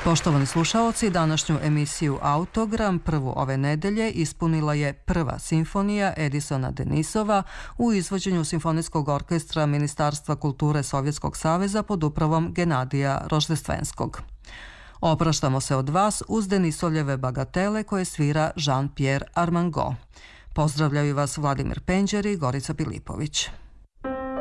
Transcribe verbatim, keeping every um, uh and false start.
Poštovani slušaoci, današnju emisiju Autogram, prvu ove nedelje, ispunila je prva simfonija Edisona Denisova u izvođenju Simfonijskog orkestra Ministarstva kulture Sovjetskog saveza pod upravom Genadija Roždestvenskog. Opraštamo se od vas uz Denisovljeve bagatele koje svira Jean-Pierre Armango. Pozdravljaju vas Vladimir Penđer i Gorica Pilipović.